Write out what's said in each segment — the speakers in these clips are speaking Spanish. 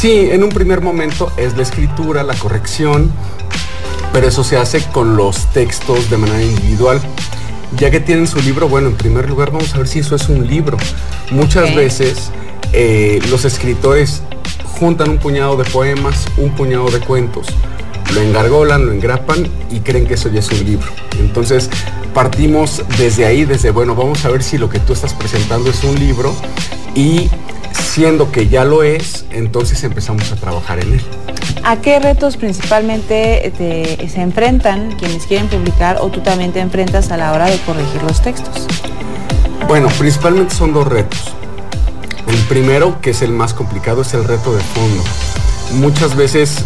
Sí, en un primer momento es la escritura, la corrección, pero eso se hace con los textos de manera individual. Ya que tienen su libro, bueno, en primer lugar vamos a ver si eso es un libro. Muchas veces los escritores juntan un puñado de poemas, un puñado de cuentos, lo engargolan, lo engrapan y creen que eso ya es un libro. Entonces partimos desde ahí, bueno, vamos a ver si lo que tú estás presentando es un libro, y siendo que ya lo es, entonces empezamos a trabajar en él. ¿A qué retos principalmente se enfrentan quienes quieren publicar, o tú también te enfrentas a la hora de corregir los textos? Bueno, principalmente son dos retos. El primero, que es el más complicado, es el reto de fondo. Muchas veces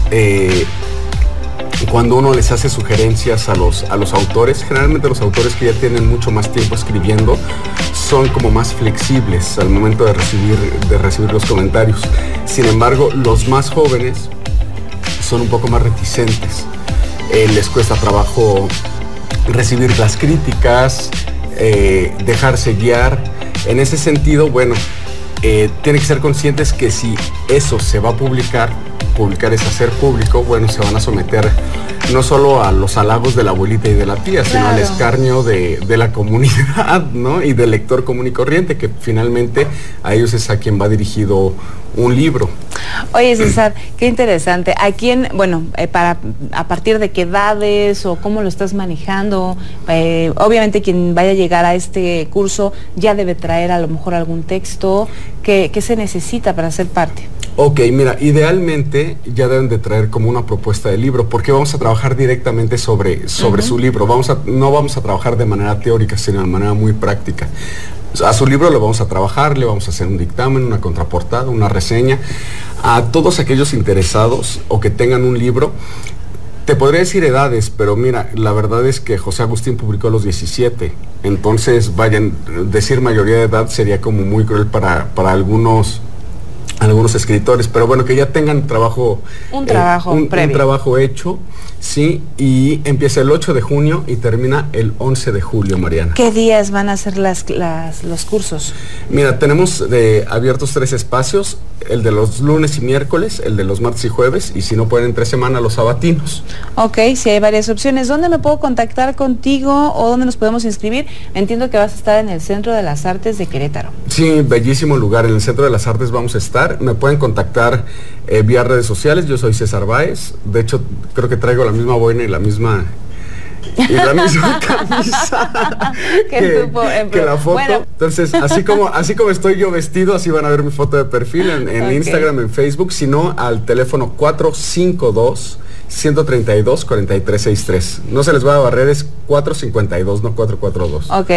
cuando uno les hace sugerencias a los autores, generalmente los autores que ya tienen mucho más tiempo escribiendo son como más flexibles al momento de recibir los comentarios. Sin embargo, los más jóvenes son un poco más reticentes. Les cuesta trabajo recibir las críticas, dejarse guiar. En ese sentido, bueno, tienen que ser conscientes que si eso se va a publicar es hacer público, bueno, se van a someter no solo a los halagos de la abuelita y de la tía, sino al escarnio de la comunidad, ¿no? Y del lector común y corriente, que finalmente a ellos es a quien va dirigido un libro. Oye, César, qué interesante. ¿A quién, bueno, a partir de qué edades o cómo lo estás manejando? Obviamente quien vaya a llegar a este curso ya debe traer a lo mejor algún texto. ¿Qué se necesita para ser parte? Ok, mira, idealmente ya deben de traer como una propuesta de libro, porque vamos a trabajar directamente sobre su libro. No vamos a trabajar de manera teórica, sino de manera muy práctica. A su libro lo vamos a trabajar, le vamos a hacer un dictamen, una contraportada, una reseña. A todos aquellos interesados o que tengan un libro, te podría decir edades, pero mira, la verdad es que José Agustín publicó a los 17, entonces decir mayoría de edad sería como muy cruel para algunos escritores, pero bueno, que ya tengan un trabajo hecho, sí, y empieza el 8 de junio y termina el 11 de julio, Mariana. ¿Qué días van a ser los cursos? Mira, tenemos abiertos 3 espacios, el de los lunes y miércoles, el de los martes y jueves, y si no pueden entre semana, los sabatinos. Ok, sí hay varias opciones. ¿Dónde me puedo contactar contigo o dónde nos podemos inscribir? Entiendo que vas a estar en el Centro de las Artes de Querétaro. Sí, bellísimo lugar, en el Centro de las Artes vamos a estar. Me pueden contactar vía redes sociales, yo soy César Báez, de hecho creo que traigo la misma boina y la misma camisa que la foto. Bueno. Entonces, así como estoy yo vestido, así van a ver mi foto de perfil en Instagram, en Facebook, sino al teléfono 452-132-4363. No se les va a barrer, es 452, no 442. Ok,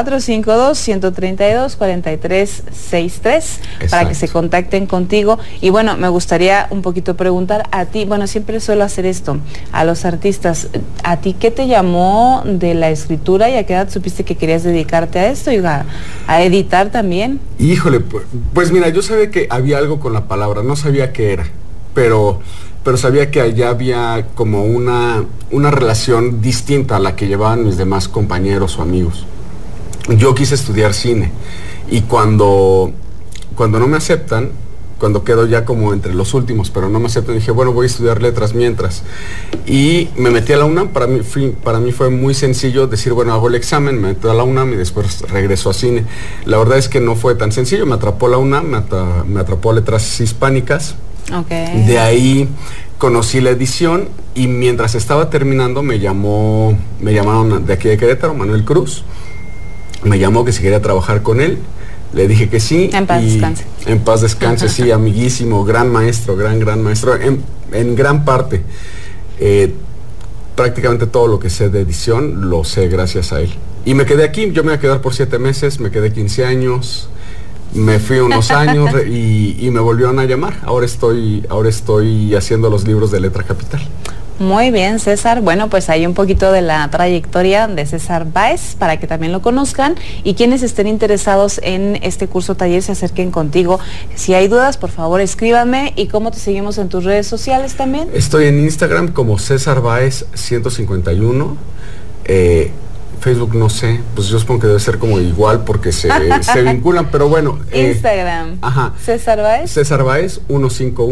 452-132-4363 para que se contacten contigo. Y bueno, me gustaría un poquito preguntar a ti, bueno, siempre suelo hacer esto, a los artistas, ¿a ti qué te llamó de la escritura y a qué edad supiste que querías dedicarte a esto y a editar también? Híjole, pues mira, yo sabía que había algo con la palabra, no sabía qué era, pero sabía que allá había como una relación distinta a la que llevaban mis demás compañeros o amigos. Yo quise estudiar cine y cuando no me aceptan, cuando quedo ya como entre los últimos, pero no me aceptan, dije, bueno, voy a estudiar letras mientras. Y me metí a la UNAM, para mí fue muy sencillo decir, bueno, hago el examen, me meto a la UNAM y después regreso a cine. La verdad es que no fue tan sencillo, me atrapó la UNAM, me atrapó letras hispánicas. Okay. De ahí conocí la edición y mientras estaba terminando me llamaron de aquí de Querétaro, Manuel Cruz, me llamó que si quería trabajar con él, le dije que sí. En paz descanse. En paz descanse, sí, amiguísimo, gran maestro, en gran parte. Prácticamente todo lo que sé de edición lo sé gracias a él. Y me quedé aquí, yo me iba a quedar por 7 meses, me quedé 15 años. Me fui unos años y me volvieron a llamar. Ahora estoy haciendo los libros de Letra Capital. Muy bien, César. Bueno, pues hay un poquito de la trayectoria de César Báez para que también lo conozcan y quienes estén interesados en este curso taller se acerquen contigo. Si hay dudas, por favor, escríbanme. ¿Y cómo te seguimos en tus redes sociales también? Estoy en Instagram como César Báez 151. Facebook no sé, pues yo supongo que debe ser como igual porque se vinculan, pero bueno. Instagram. Ajá. César Báez. César Báez 151.